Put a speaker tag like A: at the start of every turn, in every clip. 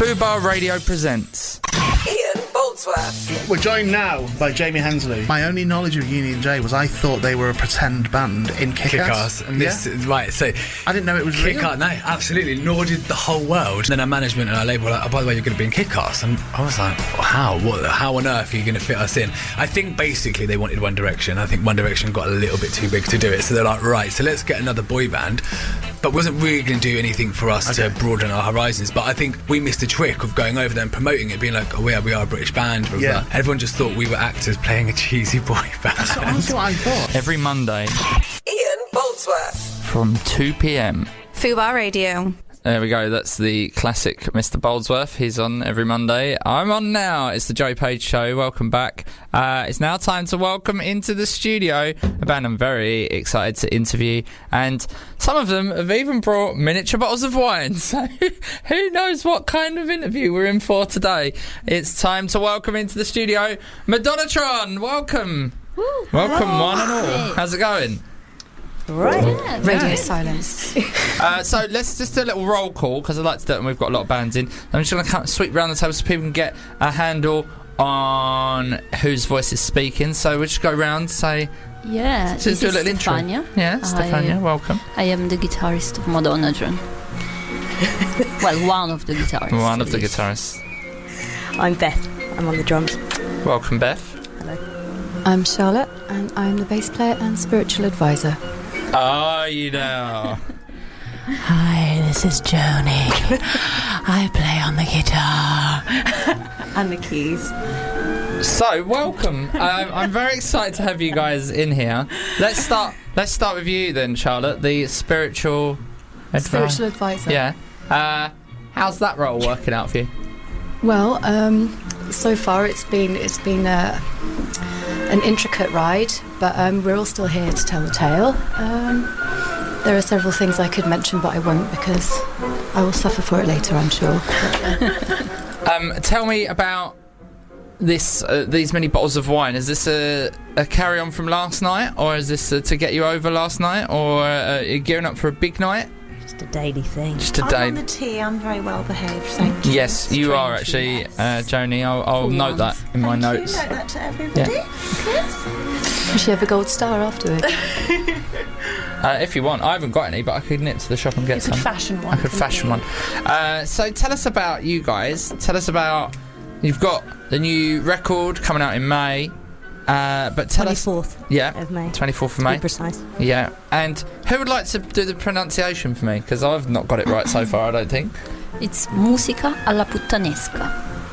A: Fubar Radio presents
B: Ian Boldsworth.
C: We're joined now by Jamie Hensley. My only knowledge of Union J was I thought they were a pretend band in Kick-Ass.
D: And this is right, so
C: I didn't know it was real.
D: Kick-Ass, no, absolutely, nor did the whole world. Then our management and our label were like, oh, by the way, you're going to be in Kick-Ass. And I was like, how? How on earth are you going to fit us in? I think basically they wanted One Direction. I think One Direction got a little bit too big to do it. So they're like, right, so let's get another boy band. But wasn't really going to do anything for us to broaden our horizons. But I think we missed the trick of going over there and promoting it, being like, oh, we are a British band. Blah, blah, blah. Everyone just thought we were actors playing a cheesy boy band.
C: That's what I thought.
A: every Monday
B: Ian Boldsworth.
A: from 2 p.m.
E: Fubar Radio.
A: There we go, that's the classic Mr. Boldsworth. He's on every Monday. I'm on now. It's the Joe Page Show. Welcome back. It's now time to welcome into the studio a band I'm very excited to interview. And some of them have even brought miniature bottles of wine. So who knows what kind of interview we're in for today. It's time to welcome into the studio Madonnatron. Welcome.
E: Woo.
A: Welcome, one and all. How's it going?
E: Right. Radio silence.
A: So let's just do a little roll call, because I like to do it when we've got a lot of bands in. I'm just going to sweep around the table so people can get a handle on whose voice is speaking. So we'll just go around, say...
F: Yeah,
A: So
F: this
A: do a
F: is
A: little
F: Stefania.
A: intro. Yeah, Stefania, welcome.
F: I am the guitarist of Madonnatron. Well, one of the guitarists.
A: One of the guitarists.
G: I'm Beth. I'm on the drums.
A: Welcome, Beth.
E: I'm Charlotte, and I'm the bass player and spiritual advisor.
A: Oh, you know.
H: Hi, this is Joni. I play on the guitar.
G: And the keys.
A: So, welcome. I'm very excited to have you guys in here. Let's start with you then, Charlotte, the spiritual
E: Spiritual advisor.
A: Yeah. How's that role working out for you?
E: Well, so far it's been an intricate ride, but we're all still here to tell the tale. There are several things I could mention, but I won't, because I will suffer for it later, I'm sure.
A: Tell me about this. These many bottles of wine. Is this a carry-on from last night, or is this to get you over last night, or are you gearing up for a big night?
G: Just a daily thing.
A: Just a
G: I'm
A: day.
G: on the tea. I'm very well behaved, thank you.
A: Yes, you are actually, Joni. I'll note that in my notes.
G: Note that to everybody.
E: You should have a gold star afterwards.
A: If you want, I haven't got any, but I could nip to the shop and get some.
G: You could fashion one.
A: I could fashion one. So tell us about you guys. Tell us about, you've got the new record coming out in May. But tell
G: 24th
A: of
G: May.
A: 24th of
G: To
A: May.
G: be precise.
A: Yeah. And who would like to do the pronunciation for me? Because I've not got it right so far, I don't think.
F: It's Musica alla puttanesca.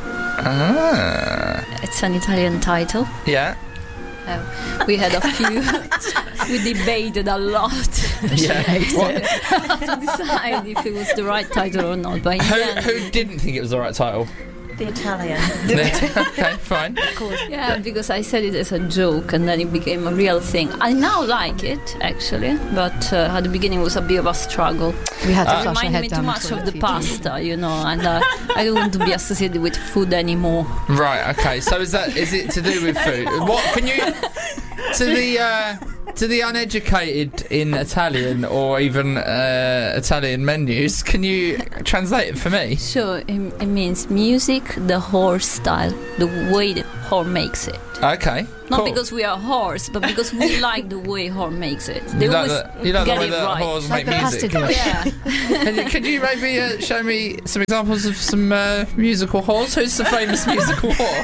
A: Ah.
F: It's an Italian title.
A: Yeah.
F: We had a few. We debated a lot
A: Yeah.
F: to decide if it was the right title or not. But in the end,
A: Who didn't think it was the right title?
G: The Italian.
A: Okay, fine.
F: yeah, because I said it as a joke and then it became a real thing. I now like it, actually, but at the beginning it was a bit of a struggle.
E: We had to
F: It
E: flush our
F: reminded
E: head
F: me
E: down
F: too
E: the
F: much
E: toilet
F: of the
E: a few times.
F: pasta, and I don't want to be associated with food anymore.
A: Right, okay. So is it to do with food? What can you to the uneducated in Italian or even Italian menus, can you translate it for me?
F: Sure, it means music, the horse style, the way the horse makes it.
A: Okay.
F: Not
A: cool.
F: because we are a horse, but because we like the way horse makes it. They
A: You like
F: always
A: the
F: get
A: way
F: it
A: the
F: right.
A: horse
E: Like
A: make
E: the
A: music?
E: pasta dish.
F: Yeah.
A: Could you maybe show me some examples of some musical whores? Who's the famous musical whore?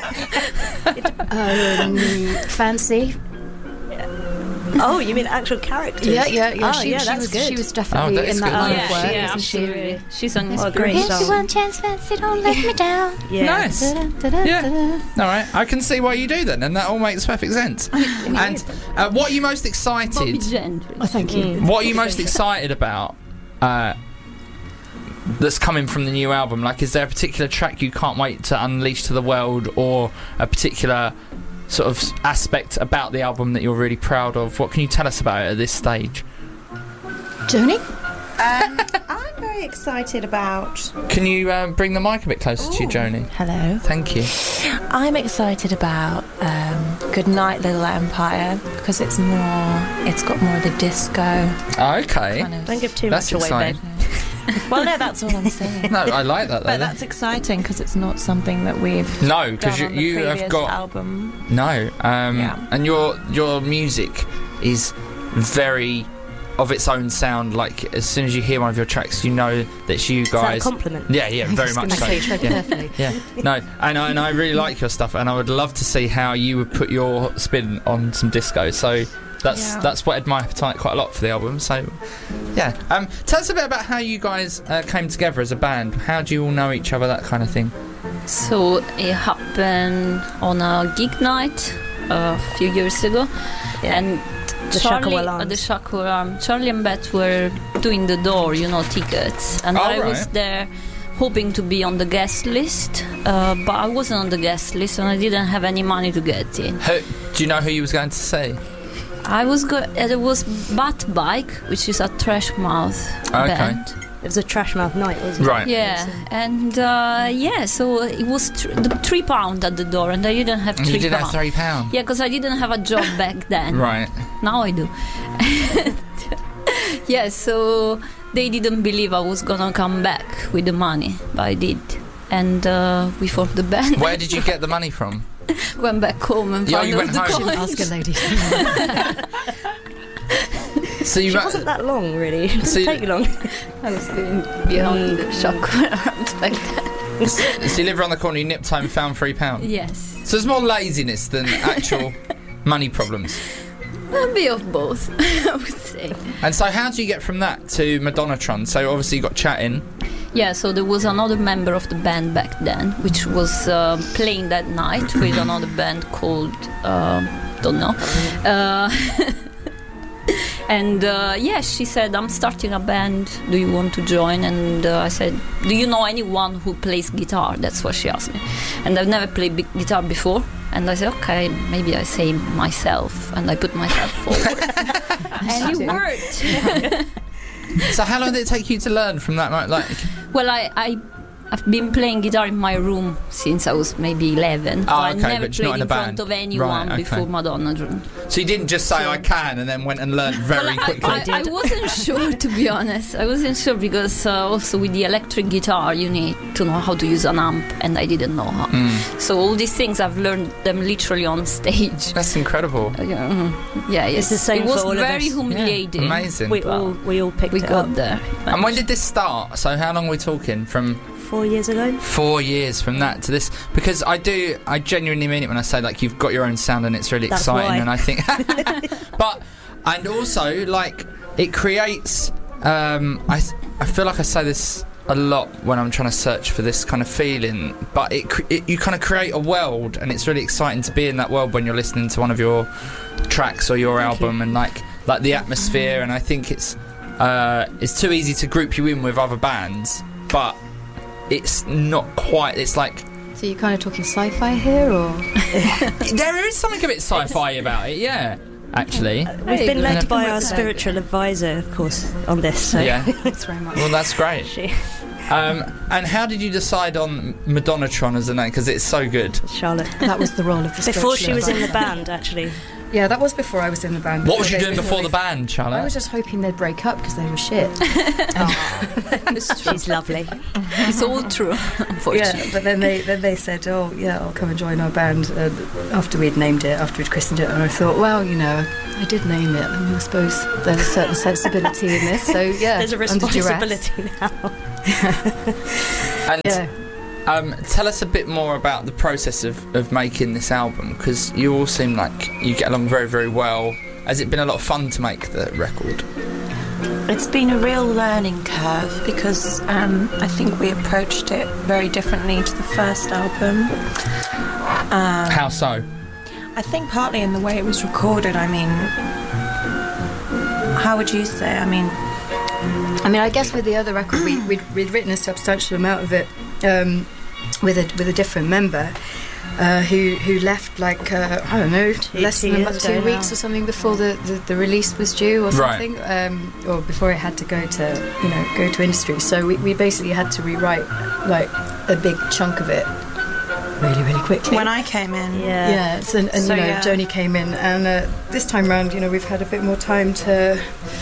E: Fancy.
G: Oh, you mean actual characters?
E: Yeah.
G: Oh,
E: She
G: that's
E: was
G: good.
E: She was definitely
A: that is
E: in that
A: good.
E: line
F: Yeah,
E: of work,
F: yeah,
E: isn't she?
F: absolutely. She's an
G: Oh, great
F: inspiration.
G: song.
H: chance, fancy, don't let me down.
G: Yeah.
A: Nice. Yeah. All right. I can see why you do then, and that all makes perfect sense. And what are you most
F: Bobby
A: excited?
F: Gentry.
E: Oh, thank you.
A: What are you most excited about? That's coming from the new album. Like, is there a particular track you can't wait to unleash to the world, or a particular sort of aspect about the album that you're really proud of? What can you tell us about it at this stage?
E: Joni?
G: I'm very excited about...
A: Can you bring the mic a bit closer to you, Joni?
H: Hello.
A: Thank you.
H: I'm excited about Goodnight Little Empire because it's got more of the disco
A: Okay.
H: kind of.
G: Don't give too
A: That's
G: much away,
A: exciting.
G: babe.
H: Well, no, that's all I'm saying.
A: No, I like that though.
H: But that's exciting because it's not something that we've
A: no, because
H: done on the
A: you have
H: previous
A: got
H: album.
A: no, and your music is very of its own sound. Like as soon as you hear one of your tracks, you know that's you guys.
G: Is that a compliment?
A: Yeah, very much so. Yeah, no, and I really like your stuff, and I would love to see how you would put your spin on some disco. So that's whetted my appetite quite a lot for the album. So yeah, tell us a bit about how you guys came together as a band. How do you all know each other? That kind of thing.
F: So it happened on a gig night a few years ago, and
G: The
F: Charlie
G: Shaka
F: at the Shaka Alarm, Charlie and Beth were doing the door, tickets, and I was there hoping to be on the guest list, but I wasn't on the guest list and I didn't have any money to get in.
A: Do you know who you was going to see?
F: I was it was Bat Bike, which is a Trash Mouth band.
G: It was a Trash Mouth night, wasn't it?
A: Right.
F: Yeah, and so it was £3 at the door, and I didn't have £3.
A: You didn't have £3?
F: Yeah, because I didn't have a job back then.
A: Right.
F: Now I do. Yeah, so they didn't believe I was gonna come back with the money, but I did, and we formed the band.
A: Where did you get the money from?
F: Went back home and found
A: you went
F: the
A: home.
F: coins.
E: Ask a lady.
F: So
G: It wasn't that long, really. It didn't take you long.
F: I was living beyond the shock alarms back then.
A: So you live around the corner, you nipped home and found £3?
F: Yes.
A: So there's more laziness than actual money problems.
F: A bit of both, I would say.
A: And so how do you get from that to Madonnatron? So obviously you got chatting.
F: Yeah, so there was another member of the band back then, which was playing that night with another band called, don't know. And she said, I'm starting a band, do you want to join? And I said, do you know anyone who plays guitar? That's what she asked me. And I've never played guitar before. And I said, okay, maybe I say myself. And I put myself forward. And it worked.
A: So how long did it take you to learn from that?
F: Well, I've been playing guitar in my room since I was maybe 11.
A: Oh,
F: I
A: okay,
F: never
A: but you're
F: played
A: not in
F: in
A: a
F: front
A: band.
F: of anyone
A: Right, okay.
F: before Madonna.
A: So you didn't just say I can and then went and learned very quickly?
F: I wasn't sure, to be honest. I wasn't sure because also with the electric guitar you need to know how to use an amp, and I didn't know how. So all these things I've learned them literally on stage.
A: That's incredible.
F: Yeah, yes.
G: It's the same
F: it was
G: for all of us.
F: very humiliating.
A: Yeah, amazing.
G: We all picked
F: We
G: it
F: got
G: up.
F: there.
A: And when did this start? So how long are we talking? From
G: 4 years ago.
A: 4 years from that to this, because I genuinely mean it when I say like you've got your own sound and it's really
G: That's
A: exciting.
G: why.
A: And I think and also like it creates I feel like I say this a lot when I'm trying to search for this kind of feeling, but you kind of create a world, and it's really exciting to be in that world when you're listening to one of your tracks or your album, and like the atmosphere. And I think it's too easy to group you in with other bands, but it's not quite. It's like.
E: So you're kind of talking sci-fi here, or?
A: There is something a bit sci-fi about it, yeah. Actually,
G: We've been led by our
E: that.
G: spiritual advisor, of course, on this. So.
A: yeah.
E: Thanks very much.
A: Well, that's great.
G: She-
A: And how did you decide on Madonnatron as a name? Because it's so good.
G: Charlotte.
E: That was the role of the
G: Before she
E: spiritual
G: was in the
E: advisor.
G: band, actually.
E: Yeah, that was before I was in the band.
A: What was you doing
E: before
A: before the band, Charlotte?
E: I was just hoping they'd break up because they were shit.
G: She's lovely.
F: It's all true, unfortunately.
E: Yeah, but then they said, "Oh, yeah, I'll come and join our band." After we'd named it, after we'd christened it, and I thought, well, I did name it. I mean, I suppose there's a certain sensibility in this. So yeah,
G: There's a
E: under duress.
G: responsibility now.
A: And
E: Yeah.
A: tell us a bit more about the process of making this album, because you all seem like you get along very, very well. Has it been a lot of fun to make the record?
H: It's been a real learning curve because I think we approached it very differently to the first album.
A: How so?
H: I think partly in the way it was recorded. I mean, how would you say? I mean,
E: I guess with the other record, we'd written a substantial amount of it with a different member who left like I don't know, less than about 2 weeks or something before the release was due or something, or before it had to go to industry. So we basically had to rewrite like a big chunk of it really, really quickly.
H: when I came in,
E: Yeah, Joni came in, and this time round, we've had a bit more time to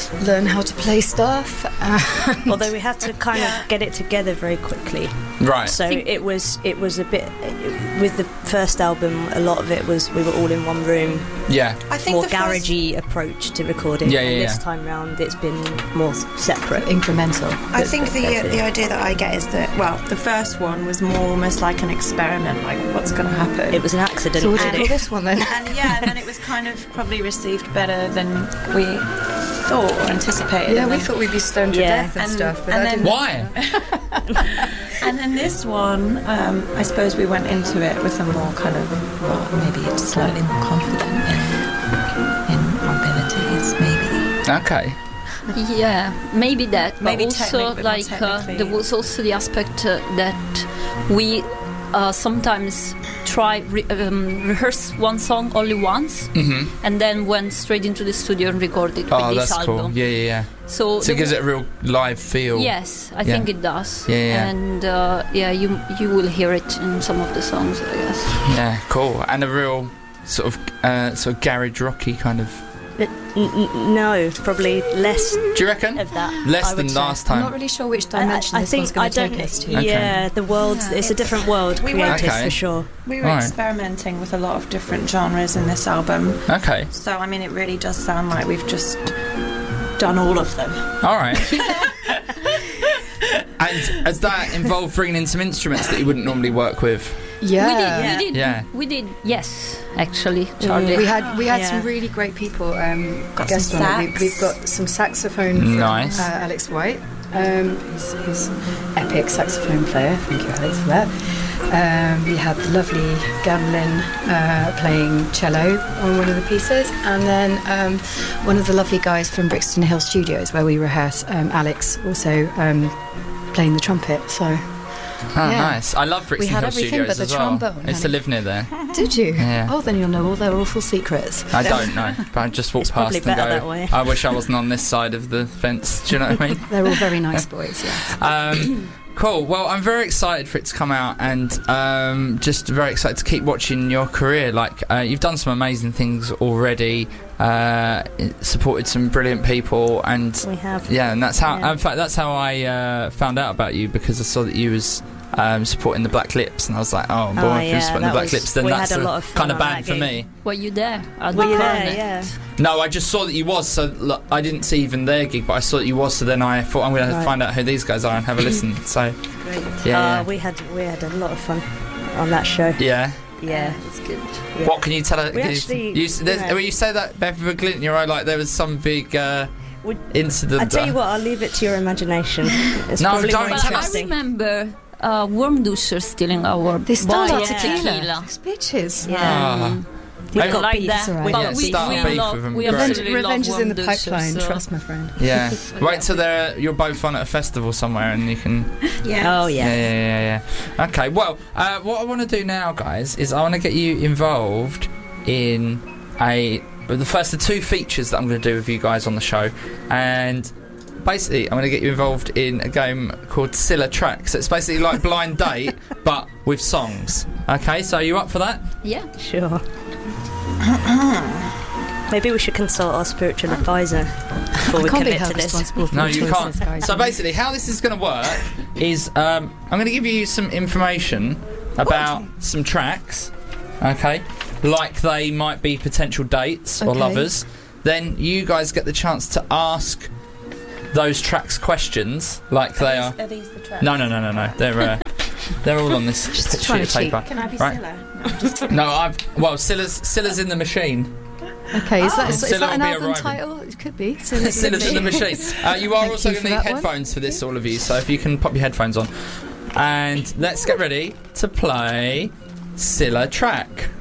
E: learn how to play stuff.
G: Although we had to kind of get it together very quickly.
A: Right.
G: So it was a bit with the first album. A lot of it was we were all in one room.
A: Yeah.
H: I think
G: more
H: the first-
G: garagey approach to recording.
A: Yeah,
G: and this time round, it's been more separate,
E: incremental.
H: I think the idea that I get is that, well, the first one was more almost like an experiment, like what's going to happen.
G: It was an accident.
E: So what do you call this one then?
H: And then it was kind of probably received better than we thought or anticipated.
E: Yeah, we thought we'd be stoned to death and stuff. But
H: and then,
A: why?
H: And then this one, I suppose we went into it with a more kind of, well, maybe it's slightly more confident in our abilities, maybe.
A: Okay.
F: Yeah, maybe that. But
H: Maybe
F: also, like, there was also the aspect that we sometimes try rehearse one song only once, and then went straight into the studio and recorded with this
A: that's
F: album.
A: cool. Yeah.
F: So
A: it gives it a real live feel.
F: Yes, I think it does.
A: Yeah.
F: And you will hear it in some of the songs, I guess.
A: Yeah, cool. And a real sort of garage rocky kind of.
G: No, probably less.
A: Do you reckon?
G: Of that,
A: less than last time.
E: I'm not really sure which dimension
G: I
E: this
G: think
E: one's going
G: I
E: to
G: don't.
E: take us to.
A: Okay.
G: Yeah, the world. It's a different world
H: We
G: created
A: were- Okay.
G: for sure.
H: We were
A: Alright.
H: experimenting with a lot of different genres in this album.
A: Okay.
H: So, I mean, it really does sound like we've just done all of them.
A: All right. And has that involved bringing in some instruments that you wouldn't normally work with?
E: Yeah.
F: We did. Yes, actually, Charlie.
E: We had
G: Yeah.
E: some really great people
H: Got
E: guest
H: some
E: on it.
H: sax.
E: We've got some saxophone from
A: Nice.
E: Alex White. He's epic saxophone player. Thank you, Alex, for that. We had the lovely Gamlin playing cello on one of the pieces, and then one of the lovely guys from Brixton Hill Studios, where we rehearse, Alex, also playing the trumpet. So.
A: Oh,
E: Yeah.
A: nice. I love Brixton
E: We had
A: Hill
E: everything
A: Studios
E: but the
A: as well.
E: trombone,
A: I used to
E: honey.
A: live near there.
E: Did you?
A: Yeah.
E: Oh, then you'll know all their awful secrets.
A: I don't know, but I just walk
G: It's
A: past
G: probably
A: and
G: better
A: go,
G: that way.
A: I wish I wasn't on this side of the fence. Do you know what I mean?
E: They're all very nice boys, yes.
A: Cool. Well, I'm very excited for it to come out, and just very excited to keep watching your career. Like, you've done some amazing things already, supported some brilliant people, and
G: We have.
A: yeah, and that's how.
G: Yeah.
A: In fact, that's how I found out about you, because I saw that you was supporting the Black Lips, and I was like, oh boy, if you're
G: yeah,
A: supporting the
G: that
A: Black
G: was-
A: Lips, then
G: we
A: that's
G: had a
A: the
G: lot of fun
A: kind of
G: on
A: band
G: that
A: for
G: gig.
A: me.
F: Were you there? At
G: Were
F: the
G: you there?
F: Cornet?
G: Yeah.
A: No, I just saw that you was, so look, I didn't see even their gig, but I saw that you was, so then I thought I'm going to
G: Right.
A: find out who these guys are and have a listen. So,
G: Great.
A: yeah.
G: We had a lot of fun on that show.
A: Yeah.
G: Yeah.
F: It's good.
G: Yeah.
A: What can you tell us?
G: We actually-
A: you
G: yeah.
A: when you say that, Bev, with a glint in your eye, like there was some big
G: Would-
A: incident.
G: I tell you what, I'll leave it to your imagination. It's
A: No,
G: probably
A: don't
G: more
A: tell
F: But I
A: us.
G: interesting.
F: remember Wormduscher stealing our
E: They stole
F: bottle
E: our
F: of
E: tequila. These bitches.
G: Yeah.
A: Ah.
G: We've
A: Maybe-
G: got
F: like
G: beef.
F: that.
E: alright.
F: But
A: Yeah,
F: we
A: start beef
F: love,
A: with them.
F: we
A: Great.
F: absolutely
E: Revenge
F: love
E: is in the
F: Wormduscher,
E: pipeline,
F: so-
E: trust my friend.
A: Yeah. Wait till you're both on at a festival somewhere and you can.
H: Yeah.
G: Oh yeah.
A: Yeah. Okay. Well, what I want to do now, guys, is I want to get you involved in the first of two features that I'm going to do with you guys on the show, and basically I'm going to get you involved in a game called Scylla Track. So it's basically like Blind Date, but with songs. Okay, so are you up for that?
F: Yeah.
G: Sure. Maybe we should consult our spiritual advisor before we
E: I can't be
G: commit
E: held
G: to this.
E: responsible for
A: No,
E: your
A: you
E: choices,
A: can't.
E: guys.
A: So basically, how this is going to work is I'm going to give you some information about some tracks, okay? Like they might be potential dates or
E: Okay.
A: lovers. Then you guys get the chance to ask those tracks questions, like they are.
H: Are these the tracks?
A: No. They're all on this
E: Just
A: sheet
E: trying
A: of
E: to cheat.
A: paper.
H: Can I be
A: Right.
H: Scylla?
A: No, Scylla's in the machine.
E: Okay, is that
A: Scylla
E: an
A: will be
E: album
A: arriving.
E: title? It could be.
A: Scylla's in the machine. You are
E: Thank
A: also
E: you
A: going
E: for
A: to need
E: that one.
A: headphones for this, all of you. So if you can pop your headphones on, and let's get ready to play Scylla Track.